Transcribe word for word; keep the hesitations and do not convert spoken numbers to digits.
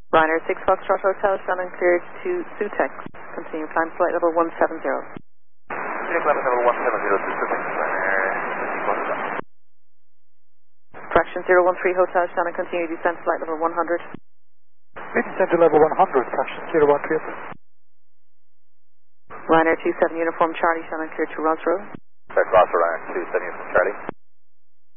Ryanair six Foxtrot Hotel, Shannon cleared to Sutex. Continue climb flight level one seven zero. Continue climb level one seven zero to Sutex, Ryanair six Foxtrot. Fraction zero one three Hotel, Shannon continue descent flight level one hundred. We descend to level one hundred, fraction zero one three. Ryanair two seven Uniform Charlie, Shannon cleared to Rosrow. Clear cross Ryanair two seven Uniform Charlie.